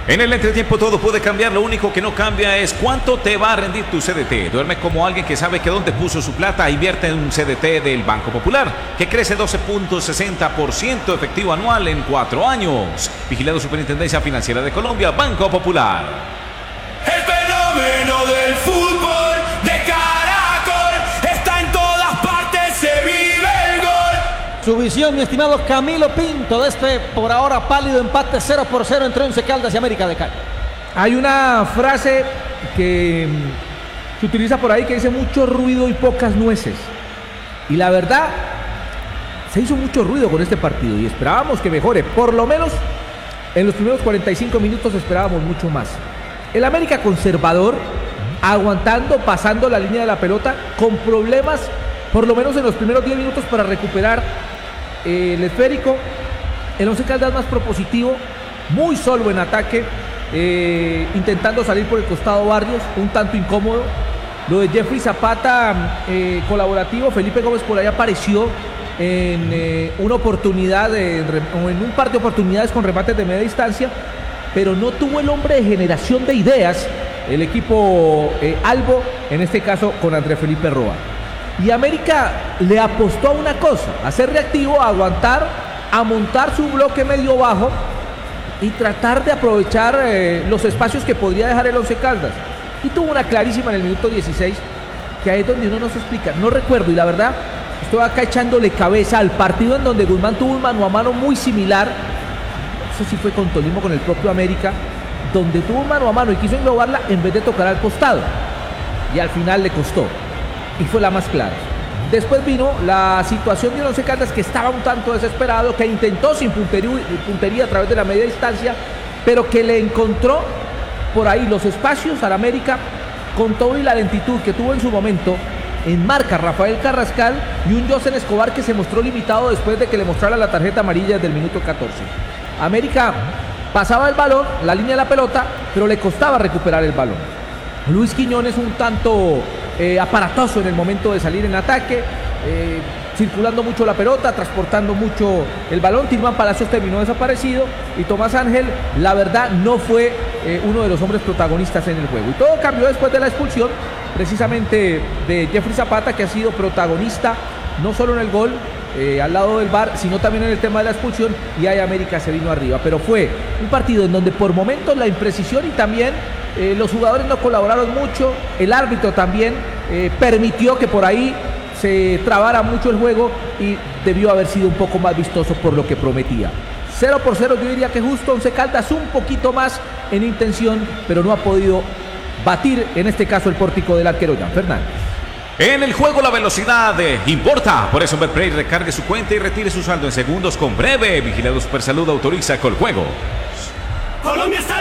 En el entretiempo todo puede cambiar, lo único que no cambia es cuánto te va a rendir tu CDT. Duerme como alguien que sabe que dónde puso su plata. Invierte en un CDT del Banco Popular, que crece 12.60% efectivo anual en 4 años. Vigilado Superintendencia Financiera de Colombia, Banco Popular. El fenómeno del fútbol de Caracol está en todas partes, se vive el gol. Su visión, mi estimado Camilo Pinto, de este por ahora pálido empate 0-0 entre Once Caldas y América de Cali. Hay una frase que se utiliza por ahí que dice mucho ruido y pocas nueces. Y la verdad, se hizo mucho ruido con este partido y esperábamos que mejore. Por lo menos en los primeros 45 minutos esperábamos mucho más. El América conservador, aguantando, pasando la línea de la pelota, con problemas, por lo menos en los primeros 10 minutos para recuperar el esférico. El Once Caldas más propositivo, muy solo en ataque, intentando salir por el costado Barrios, un tanto incómodo. Lo de Jeffrey Zapata, colaborativo. Felipe Gómez por ahí apareció en una oportunidad, o en un par de oportunidades con remates de media distancia, pero no tuvo el hombre de generación de ideas el equipo Albo, en este caso con André Felipe Roa. Y América le apostó a una cosa, a ser reactivo, a aguantar, a montar su bloque medio bajo y tratar de aprovechar los espacios que podría dejar el Once Caldas. Y tuvo una clarísima en el minuto 16, que ahí es donde uno no se explica. No recuerdo, y la verdad, estoy acá echándole cabeza al partido en donde Guzmán tuvo un mano a mano muy similar. No sé si fue con Tolima o con el propio América, donde tuvo un mano a mano y quiso englobarla en vez de tocar al costado. Y al final le costó. Y fue la más clara. Después vino la situación de Once Caldas, que estaba un tanto desesperado, que intentó sin puntería a través de la media distancia, pero que le encontró por ahí los espacios al América, con todo y la lentitud que tuvo en su momento en marca Rafael Carrascal y un Josen Escobar que se mostró limitado después de que le mostrara la tarjeta amarilla desde el minuto 14. América pasaba el balón, la línea de la pelota, pero le costaba recuperar el balón. Luis Quiñones un tanto aparatoso en el momento de salir en ataque, circulando mucho la pelota, transportando mucho el balón. Tilman Palacios terminó desaparecido y Tomás Ángel, la verdad, no fue uno de los hombres protagonistas en el juego. Y todo cambió después de la expulsión, precisamente de Jeffrey Zapata, que ha sido protagonista no solo en el gol al lado del VAR, sino también en el tema de la expulsión, y ahí América se vino arriba. Pero fue un partido en donde por momentos la imprecisión y también los jugadores no colaboraron mucho, el árbitro también permitió que por ahí se trabara mucho el juego y debió haber sido un poco más vistoso por lo que prometía. 0-0, yo diría que justo. Once Caldas un poquito más en intención, pero no ha podido batir en este caso el pórtico del arquero Jan Fernández. En el juego la velocidad importa, por eso Betplay recargue su cuenta y retire su saldo en segundos con Breve. Vigilado Supersalud autoriza Coljuegos. Colombia está